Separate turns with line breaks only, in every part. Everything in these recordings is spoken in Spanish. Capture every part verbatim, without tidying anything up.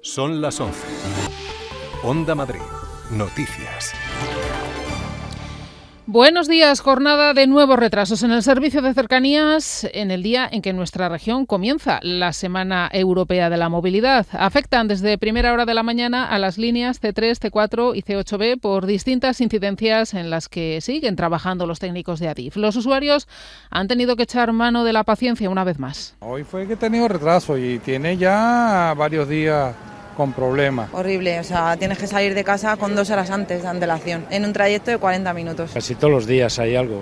Son las once. Onda Madrid. Noticias.
Buenos días, jornada de nuevos retrasos en el servicio de cercanías en el día en que nuestra región comienza la Semana Europea de la Movilidad. Afectan desde primera hora de la mañana a las líneas ce tres, ce cuatro y ce ocho be por distintas incidencias en las que siguen trabajando los técnicos de Adif. Los usuarios han tenido que echar mano de la paciencia una vez más.
Hoy fue que he tenido retraso y tiene ya varios días con problemas.
Horrible, o sea, tienes que salir de casa con dos horas antes de antelación, en un trayecto de cuarenta minutos.
Casi todos los días hay algo.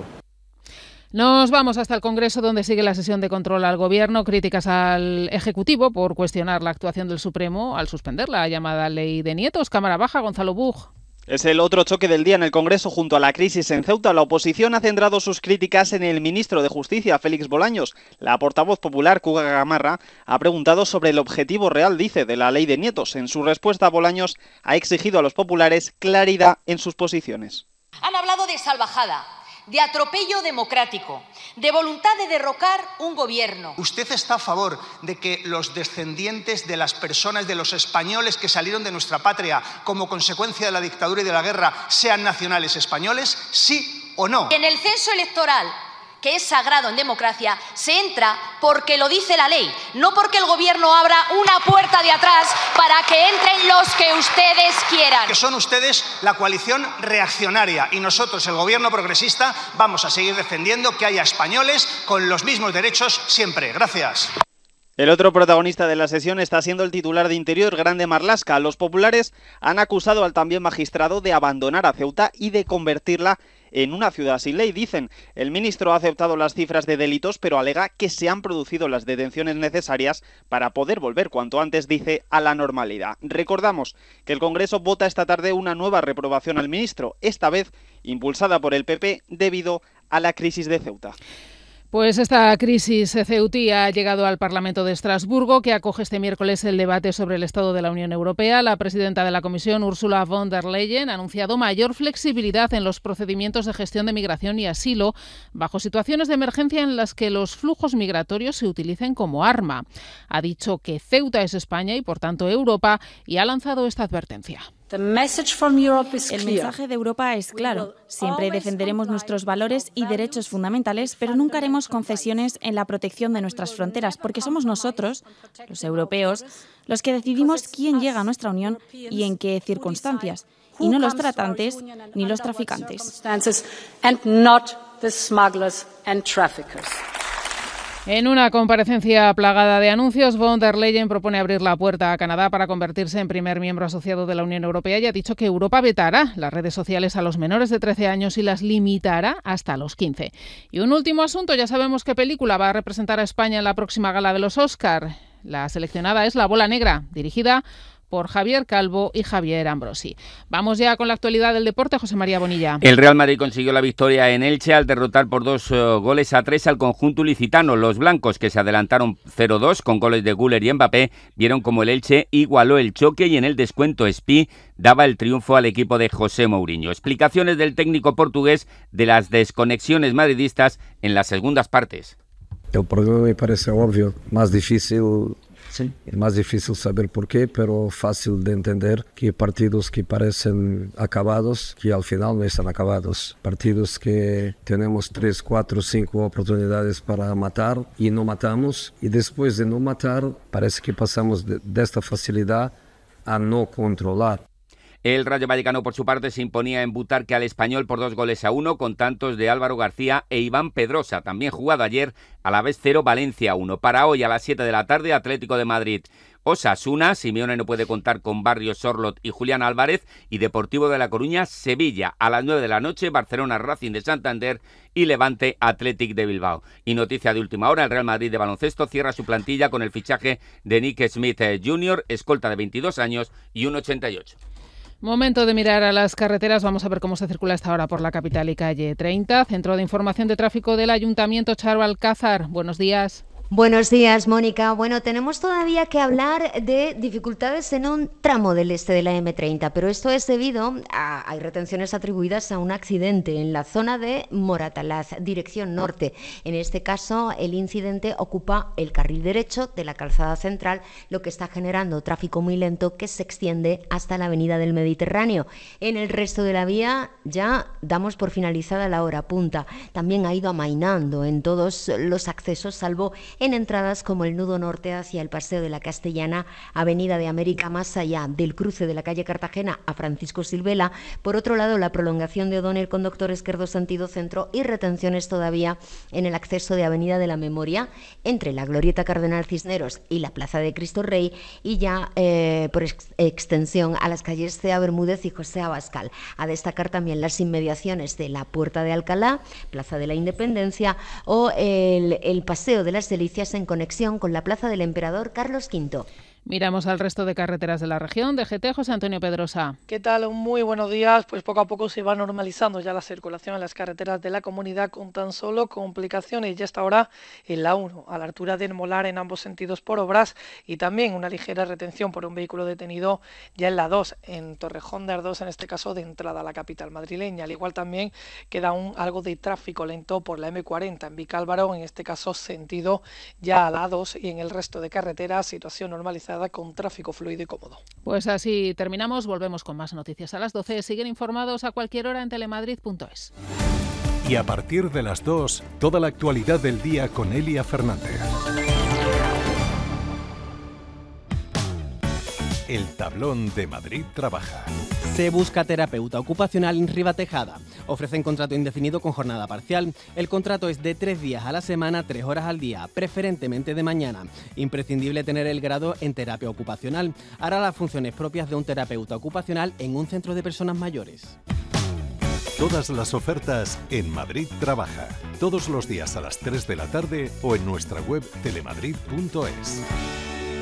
Nos vamos hasta el Congreso, donde sigue la sesión de control al Gobierno, críticas al Ejecutivo por cuestionar la actuación del Supremo al suspender la llamada ley de nietos. Cámara baja, Gonzalo Bug.
Es el otro choque del día en el Congreso junto a la crisis en Ceuta. La oposición ha centrado sus críticas en el ministro de Justicia, Félix Bolaños. La portavoz popular, Cuca Gamarra, ha preguntado sobre el objetivo real, dice, de la ley de nietos. En su respuesta, Bolaños ha exigido a los populares claridad en sus posiciones.
Han hablado de salvajada, de atropello democrático, de voluntad de derrocar un gobierno.
¿Usted está a favor de que los descendientes de las personas, de los españoles que salieron de nuestra patria como consecuencia de la dictadura y de la guerra, sean nacionales españoles? ¿Sí o no?
En el censo electoral, que es sagrado en democracia, se entra porque lo dice la ley, no porque el gobierno abra una puerta de atrás para que entren los que ustedes quieran.
Que son ustedes la coalición reaccionaria y nosotros, el gobierno progresista, vamos a seguir defendiendo que haya españoles con los mismos derechos siempre. Gracias.
El otro protagonista de la sesión está siendo el titular de Interior, Grande Marlaska. Los populares han acusado al también magistrado de abandonar a Ceuta y de convertirla en una ciudad sin ley. Dicen, el ministro ha aceptado las cifras de delitos, pero alega que se han producido las detenciones necesarias para poder volver cuanto antes, dice, a la normalidad. Recordamos que el Congreso vota esta tarde una nueva reprobación al ministro, esta vez impulsada por el P P debido a la crisis de Ceuta.
Pues esta crisis ceutí ha llegado al Parlamento de Estrasburgo, que acoge este miércoles el debate sobre el estado de la Unión Europea. La presidenta de la Comisión, Ursula von der Leyen, ha anunciado mayor flexibilidad en los procedimientos de gestión de migración y asilo bajo situaciones de emergencia en las que los flujos migratorios se utilicen como arma. Ha dicho que Ceuta es España y, por tanto, Europa, y ha lanzado esta advertencia.
El mensaje de Europa es claro. Siempre defenderemos nuestros valores y derechos fundamentales, pero nunca haremos concesiones en la protección de nuestras fronteras, porque somos nosotros, los europeos, los que decidimos quién llega a nuestra Unión y en qué circunstancias, y no los tratantes ni los traficantes.
En una comparecencia plagada de anuncios, von der Leyen propone abrir la puerta a Canadá para convertirse en primer miembro asociado de la Unión Europea y ha dicho que Europa vetará las redes sociales a los menores de trece años y las limitará hasta los quince. Y un último asunto, ya sabemos qué película va a representar a España en la próxima gala de los Oscar. La seleccionada es La Bola Negra, dirigida por Javier Calvo y Javier Ambrosi. Vamos ya con la actualidad del deporte, José María Bonilla.
El Real Madrid consiguió la victoria en Elche al derrotar por dos uh, goles a tres al conjunto ilicitano. Los blancos, que se adelantaron cero dos con goles de Güler y Mbappé, vieron como el Elche igualó el choque y en el descuento Espí daba el triunfo al equipo de José Mourinho. Explicaciones del técnico portugués de las desconexiones madridistas en las segundas partes.
El problema me parece obvio, más difícil... Sí. Es más difícil saber por qué, pero fácil de entender que partidos que parecen acabados, que al final no están acabados. Partidos que tenemos tres, cuatro, cinco oportunidades para matar y no matamos. Y después de no matar, parece que pasamos de, de esta facilidad a no controlar.
El Rayo Vallecano, por su parte, se imponía en Butarque al Español por dos goles a uno, con tantos de Álvaro García e Iván Pedrosa. También jugado ayer, Alavés cero, Valencia uno. Para hoy, a las siete de la tarde, Atlético de Madrid Osasuna. Simeone no puede contar con Barrios, Sorlot y Julián Álvarez. Y Deportivo de La Coruña, Sevilla. A las nueve de la noche, Barcelona, Racing de Santander y Levante, Athletic de Bilbao. Y noticia de última hora, el Real Madrid de baloncesto cierra su plantilla con el fichaje de Nick Smith junior, escolta de veintidós años y uno ochenta y ocho.
Momento de mirar a las carreteras. Vamos a ver cómo se circula esta hora por la capital y calle treinta. Centro de Información de Tráfico del Ayuntamiento, Charo Alcázar. Buenos días.
Buenos días, Mónica. Bueno, tenemos todavía que hablar de dificultades en un tramo del este de la eme treinta, pero esto es debido a hay retenciones atribuidas a un accidente en la zona de Moratalaz, dirección norte. En este caso, el incidente ocupa el carril derecho de la calzada central, lo que está generando tráfico muy lento que se extiende hasta la avenida del Mediterráneo. En el resto de la vía ya damos por finalizada la hora punta. También ha ido amainando en todos los accesos, salvo en entradas como el nudo norte hacia el Paseo de la Castellana, Avenida de América, más allá del cruce de la calle Cartagena a Francisco Silvela. Por otro lado, la prolongación de O'Donnell con Doctor Esquerdo sentido centro y retenciones todavía en el acceso de Avenida de la Memoria entre la Glorieta Cardenal Cisneros y la Plaza de Cristo Rey, y ya eh, por ex extensión a las calles Cea Bermúdez y José Abascal. A destacar también las inmediaciones de la Puerta de Alcalá, Plaza de la Independencia o el, el Paseo de las Delicias en conexión con la Plaza del Emperador Carlos quinto.
Miramos al resto de carreteras de la región. D G T, José Antonio Pedrosa.
¿Qué tal? Muy buenos días. Pues poco a poco se va normalizando ya la circulación en las carreteras de la comunidad, con tan solo complicaciones ya hasta ahora en la uno, a la altura de Molar en ambos sentidos por obras, y también una ligera retención por un vehículo detenido ya en la dos, en Torrejón de Ardoz, en este caso de entrada a la capital madrileña. Al igual también queda un, algo de tráfico lento por la eme cuarenta en Vicálvaro, en este caso sentido ya a la dos, y en el resto de carreteras situación normalizada con tráfico fluido y cómodo.
Pues así terminamos, volvemos con más noticias a las doce. Siguen informados a cualquier hora en telemadrid punto es.
Y a partir de las dos, toda la actualidad del día con Elia Fernández. El tablón de Madrid trabaja.
Se busca terapeuta ocupacional en Ribatejada. Ofrecen contrato indefinido con jornada parcial. El contrato es de tres días a la semana, tres horas al día, preferentemente de mañana. Imprescindible tener el grado en terapia ocupacional. Hará las funciones propias de un terapeuta ocupacional en un centro de personas mayores.
Todas las ofertas en Madrid Trabaja. Todos los días a las tres de la tarde o en nuestra web telemadrid punto es.